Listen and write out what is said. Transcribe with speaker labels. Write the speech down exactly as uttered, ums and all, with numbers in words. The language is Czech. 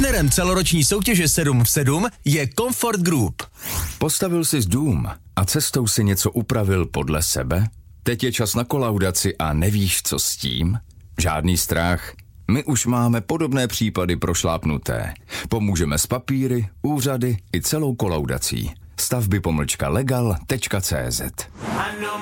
Speaker 1: Partnerem celoroční soutěže sedm v sedm je Comfort Group.
Speaker 2: Postavil jsi dům a cestou si něco upravil podle sebe? Teď je čas na kolaudaci a nevíš, co s tím? Žádný strach. My už máme podobné případy prošlápnuté. Pomůžeme s papíry, úřady i celou kolaudací. Stavby pomlčka legal tečka cé zet.